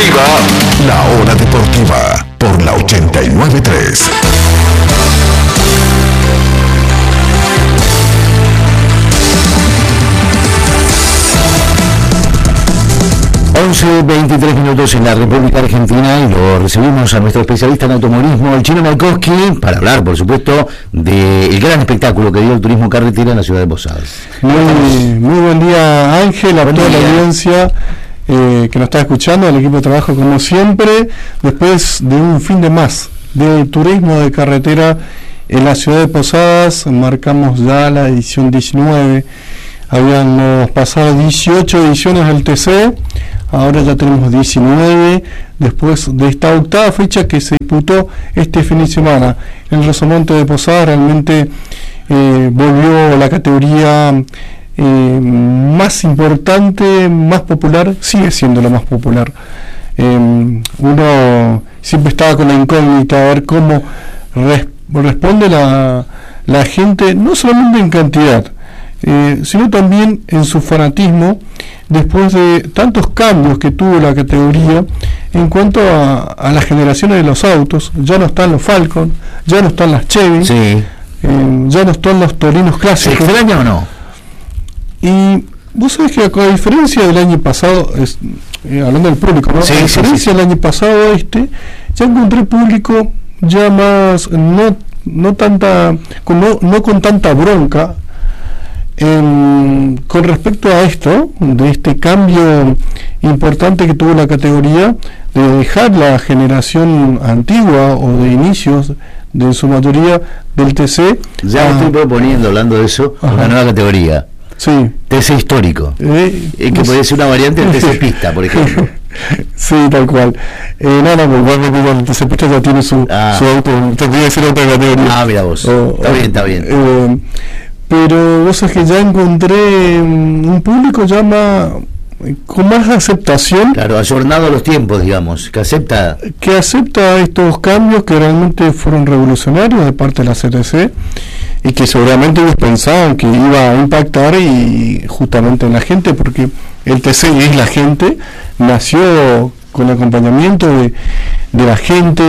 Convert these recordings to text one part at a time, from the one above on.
Deportiva, la hora deportiva, por la 89.3. 11:23 minutos en la República Argentina y lo recibimos a nuestro especialista en automovilismo, el Chino Markowski, para hablar, por supuesto, del gran espectáculo que dio el turismo carretera en la ciudad de Posadas. Muy buen día, Ángel, a toda la audiencia que nos está escuchando, al equipo de trabajo como siempre, después de un fin de más de turismo de carretera en la ciudad de Posadas. Marcamos ya la edición 19, habíamos pasado 18 ediciones del TC, ahora ya tenemos 19, después de esta octava fecha que se disputó este fin de semana. El Rosomonte de Posadas realmente volvió la categoría más importante, más popular, sigue siendo la más popular. Uno siempre estaba con la incógnita a ver cómo responde la gente, no solamente en cantidad, sino también en su fanatismo, después de tantos cambios que tuvo la categoría en cuanto a las generaciones de los autos. Ya no están los Falcon, ya no están las Chevy, sí. Ya no están los Torinos clásicos. ¿Se extraña o no? Y vos sabés que a diferencia del año pasado, hablando del público, ¿no? Sí, a diferencia del año pasado ya encontré público ya más, no con tanta bronca, con respecto a esto, de este cambio importante que tuvo la categoría, de dejar la generación antigua o de inicios, de en su mayoría, del TC. Ya estoy proponiendo, hablando de eso, una nueva categoría. Sí. TC histórico. Que puede ser una variante del TC pista, por ejemplo. Sí, tal cual. Igual el TC pista ya tiene su auto, tendría que ser otra categoría. Mira vos. Está bien. Pero vos sabés que ya encontré un público ya con más aceptación. Claro, ayornado a los tiempos, digamos, que acepta estos cambios que realmente fueron revolucionarios de parte de la CTC y que seguramente ellos pensaban que iba a impactar y justamente en la gente, porque el TC es la gente, nació con el acompañamiento de la gente,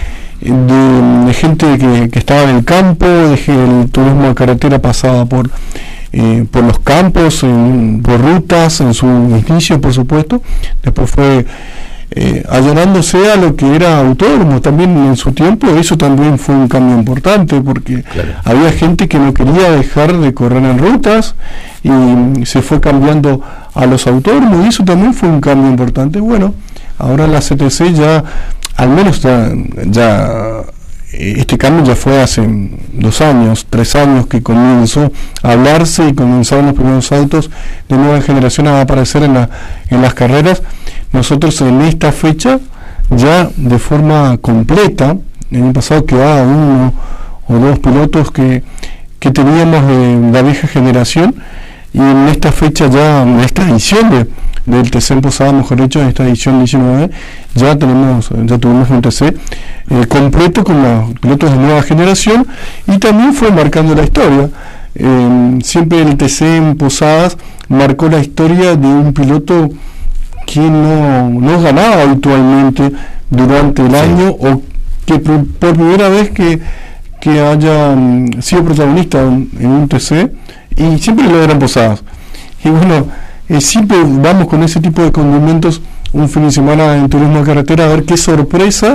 de gente que estaba en el campo, el turismo de carretera pasaba por los campos, por rutas, en su inicio, por supuesto. Después fue allanándose a lo que era autódromo también en su tiempo. Eso también fue un cambio importante, porque había gente que no quería dejar de correr en rutas y se fue cambiando a los autódromos, y eso también fue un cambio importante. Bueno, ahora la CTC ya, al menos ya este cambio ya fue hace 2 años, 3 años que comenzó a hablarse y comenzaron los primeros autos de nueva generación a aparecer en las carreras. Nosotros en esta fecha, ya de forma completa, el año pasado quedaba 1 o 2 pilotos que teníamos de la vieja generación, y en esta fecha, ya en esta edición del TC en Posadas, mejor dicho, en esta edición 19, ya tuvimos un TC completo con los pilotos de nueva generación, y también fue marcando la historia. Siempre el TC en Posadas marcó la historia de un piloto que no ganaba habitualmente durante el año, o que por primera vez que haya sido protagonista en un TC, y siempre lo eran Posadas. Y bueno, siempre vamos con ese tipo de condimentos un fin de semana en turismo de carretera, a ver qué sorpresa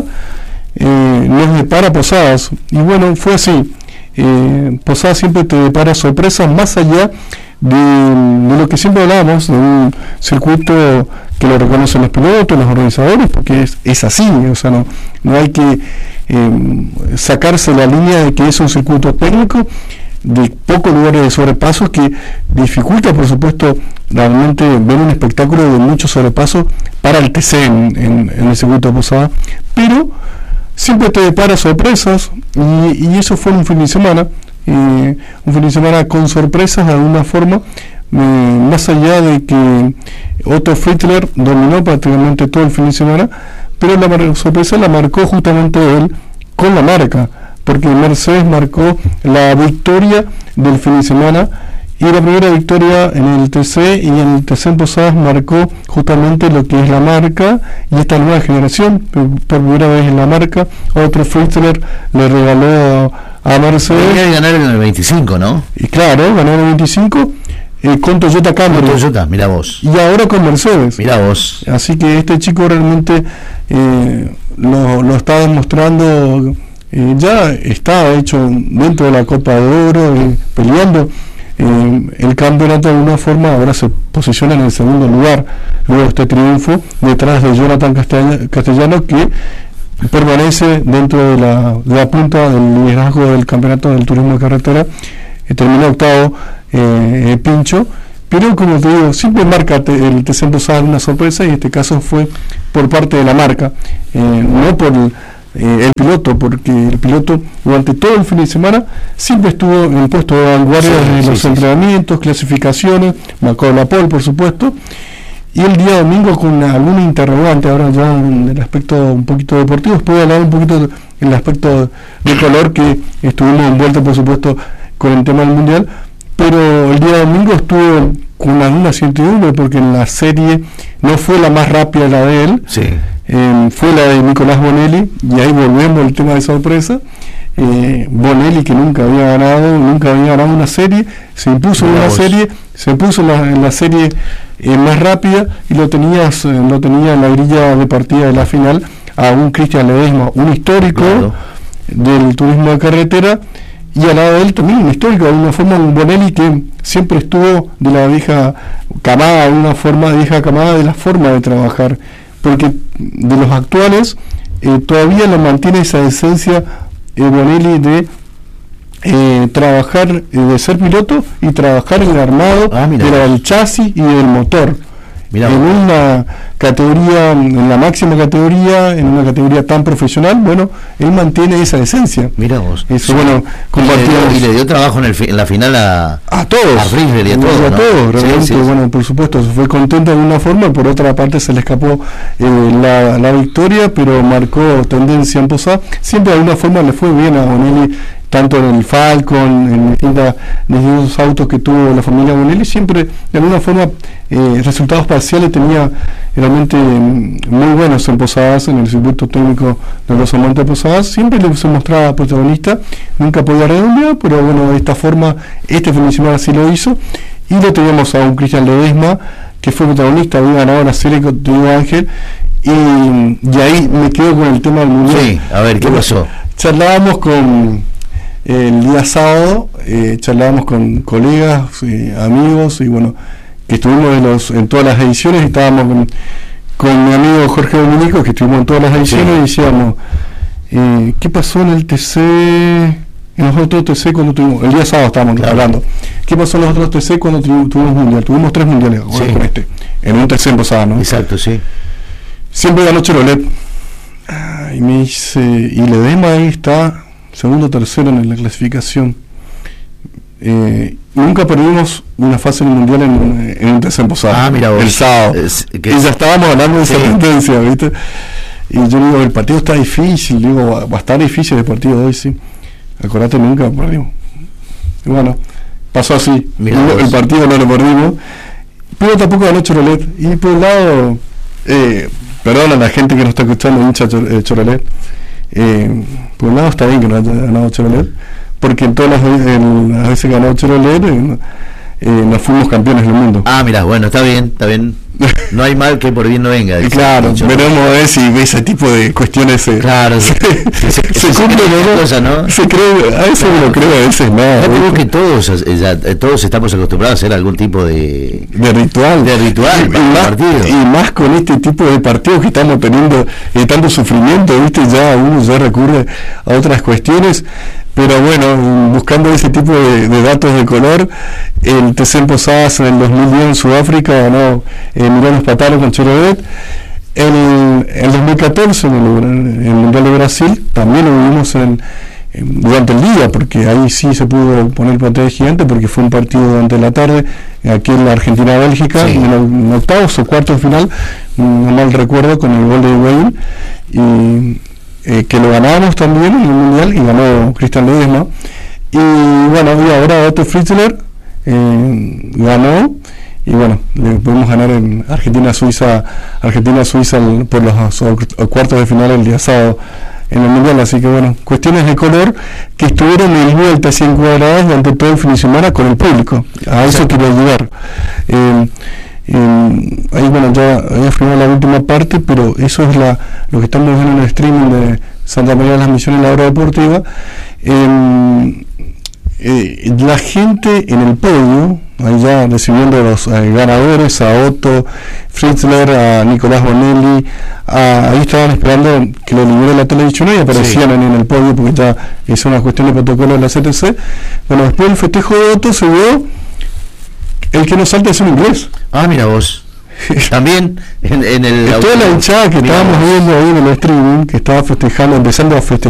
nos depara Posadas. Y bueno, fue así. Posadas siempre te depara sorpresas, más allá de lo que siempre hablamos, de un circuito que lo reconocen los pilotos, los organizadores, porque es así. O sea, no hay que sacarse la línea de que es un circuito técnico, de pocos lugares de sobrepasos, que dificulta, por supuesto, realmente ver un espectáculo de muchos sobrepasos para el TC en el circuito de Posadas, pero siempre te depara sorpresas, y eso fue un fin de semana con sorpresas de alguna forma, más allá de que Otto Fritzler dominó prácticamente todo el fin de semana, pero la sorpresa la marcó justamente él con la marca, porque Mercedes marcó la victoria del fin de semana, y la primera victoria en el TC, y en el TC en Posadas marcó justamente lo que es la marca y esta nueva generación, por primera vez en la marca. Otro freestyler le regaló a Mercedes. Venía de ganar en el 25, ¿no? Y claro, ganó en el 25 con Toyota Camry. Con Toyota, mira vos. Y ahora con Mercedes. Mira vos. Así que este chico realmente lo está demostrando, ya está hecho dentro de la Copa de Oro, peleando el campeonato de alguna forma. Ahora se posiciona en el segundo lugar, luego de este triunfo, detrás de Jonathan Castellano, que permanece dentro de la punta del liderazgo del campeonato del turismo de carretera. Terminó octavo Pincho, pero como te digo, siempre marca el TC en Posadas una sorpresa, y en este caso fue por parte de la marca, no por el piloto, porque el piloto durante todo el fin de semana siempre estuvo en el puesto de vanguardia de los entrenamientos, clasificaciones, marcó la pole por supuesto, y el día domingo con alguna interrogante, ahora ya en el aspecto un poquito deportivo, puedo hablar un poquito en el aspecto de color, que estuvimos envueltos por supuesto con el tema del mundial, pero el día domingo estuvo con alguna incertidumbre, porque en la serie no fue la más rápida la de él, fue la de Nicolás Bonelli, y ahí volvemos al tema de sorpresa. Bonelli, que nunca había ganado una serie, se impuso en una serie, se puso en la serie más rápida, y lo tenía en la grilla de partida de la final a un Cristian Ledesma, un histórico del turismo de carretera, y al lado de él también un histórico, de alguna forma, un Bonelli que siempre estuvo de la vieja camada, de alguna forma, de la forma de trabajar, porque de los actuales todavía lo mantiene esa esencia Bonelli de trabajar, de ser piloto y trabajar en el armado del chasis y del motor. En una categoría, en la máxima categoría, en una categoría tan profesional, bueno, él mantiene esa esencia. Mira vos. Eso, bueno, y le dio trabajo en la final a todos. A Frisbee y a todos. A todos, realmente, bueno, por supuesto, se fue contento de alguna forma, por otra parte se le escapó la victoria, pero marcó tendencia en Posadas. Siempre de alguna forma le fue bien a Bonelli, tanto en el Falcon, en distintos autos que tuvo la familia Bonelli, siempre de alguna forma resultados parciales tenía realmente muy buenos en Posadas, en el circuito técnico de los Amantes de Posadas. Siempre se mostraba protagonista, nunca podía redondear, pero bueno, de esta forma este fin de semana sí lo hizo, y lo teníamos a un Cristian Ledesma que fue protagonista, había ganado la serie con Diego Ángel, y ahí me quedo con el tema del mundial. Sí, a ver, ¿qué pasó? Charlábamos el día sábado, charlábamos con colegas, amigos, y bueno, que estuvimos en todas las ediciones, estábamos con mi amigo Jorge Dominico, que estuvimos en todas las ediciones, y decíamos, ¿qué pasó en el TC, en los otros TC cuando tuvimos, el día sábado estábamos hablando, ¿qué pasó en los otros TC cuando tuvimos mundial? Tuvimos 3 mundiales con en un TC en Posadas, ¿no? Exacto, sí. Siempre ganó Chevrolet. Y me dice, y Ledesma ahí está segundo, tercero en la clasificación. Nunca perdimos una fase en el mundial en un TC en Posadas. Mira vos. El sábado. Y ya estábamos hablando de esa tendencia, ¿viste? Y yo digo, el partido está difícil, digo, va a estar difícil el partido de hoy, sí. Acordate, nunca perdimos. Y bueno, pasó así. El partido no lo perdimos, pero tampoco ganó Chevrolet. Y por un lado, perdón a la gente que nos está escuchando, hincha Chevrolet. Por un lado está bien que no haya ganado Chevrolet, porque en todas las veces que ganó Chevrolet nos fuimos campeones del mundo. Mira, bueno, está bien. No hay mal que por bien no venga. Claro, veremos a ver si ese tipo de cuestiones se cumplen o no. Se cree, a veces me lo creo, a veces no. Creo que todos estamos acostumbrados a hacer algún tipo de ritual. Y más con este tipo de partidos que estamos teniendo, tanto sufrimiento, ¿viste? Ya uno ya recurre a otras cuestiones. Pero bueno, buscando ese tipo de datos de color, el TC en Posadas en el 2010 en Sudáfrica ganó Emiliano Spataro con Chevrolet. El 2014 en el Mundial de Brasil también lo vivimos durante el día, porque ahí sí se pudo poner pantalla gigante, porque fue un partido durante la tarde, aquí en la Argentina-Bélgica, en octavos o cuartos de final, no mal recuerdo, con el gol de Wayne, que lo ganábamos también en el mundial, y ganó Cristian Ledesma. Y bueno, y ahora Otto Fritzler ganó, y bueno, le pudimos ganar en Argentina-Suiza por los cuartos de final el día sábado en el Mundial. Así que bueno, cuestiones de color que estuvieron en el vuelta 100 cuadradas durante todo el fin de semana con el público. A eso quiero llegar. Ahí bueno, ya había firmado la última parte, pero eso es lo que estamos viendo en el streaming de Santa María de las Misiones, la hora deportiva. La gente en el podio, allá recibiendo a los ganadores, a Otto Fritzler, a Nicolás Bonelli, ahí estaban esperando que lo libere la televisión y aparecían en el podio, porque ya es una cuestión de protocolo de la CTC. Bueno, después del festejo de Otto se vio el que no salta es un inglés. Ah, mira vos. También en el... Toda la hinchada que estábamos viendo ahí en el streaming, que estaba festejando, empezando a festejar